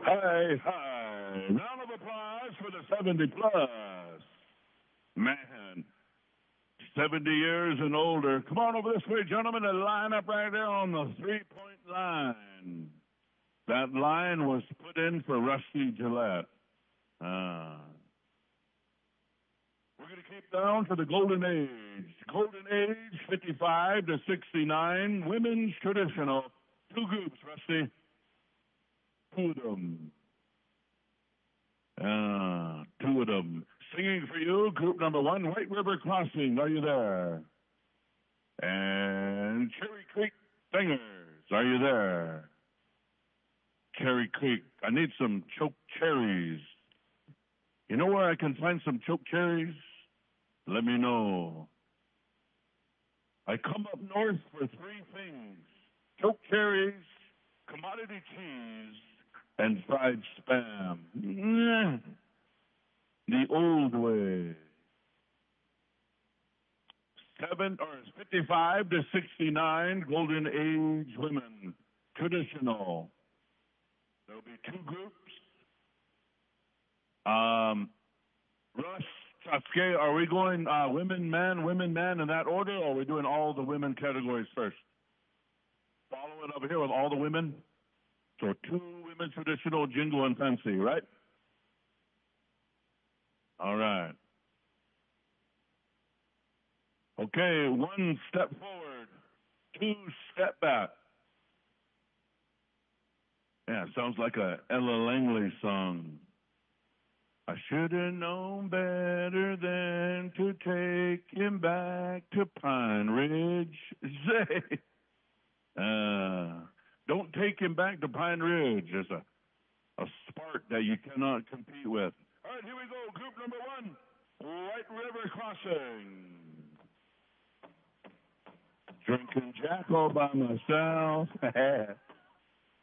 Hi, hi. Round of applause for the 70 plus. Man, 70 years and older. Come on over this way, gentlemen, and line up right there on the 3-point line. That line was put in for Rusty Gillette. We're going to keep down to the Golden Age. Golden Age, 55 to 69. Women's traditional. Two groups, Rusty. Two of them. Singing for you, group number one, White River Crossing. Are you there? And Cherry Creek Singers. Are you there? Cherry Creek. I need some choke cherries. You know where I can find some choke cherries? Let me know. I come up north for three things: choke cherries, commodity cheese, and fried spam. The old way. 55 to 69, Golden Age women, traditional. There'll be two groups. Russ, Sasuke, are we going women, man, in that order, or are we doing all the women categories first? Follow it over here with all the women. So two women traditional, jingle and fancy, right? All right. Okay, one step forward, two step back. Yeah, sounds like a Ella Langley song. I should have known better than to take him back to Pine Ridge. Say, don't take him back to Pine Ridge. There's a spark that you cannot compete with. All right, here we go. Group number one, White River Crossing. Drinking Jack all by myself.